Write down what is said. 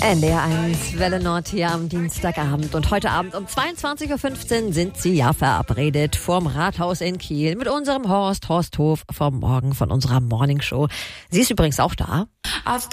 NDR1 Welle Nord hier am Dienstagabend. Und heute Abend um 22.15 Uhr sind Sie ja verabredet vorm Rathaus in Kiel mit unserem Horst Hof vom Morgen von unserer Morningshow. Sie ist übrigens auch da. I've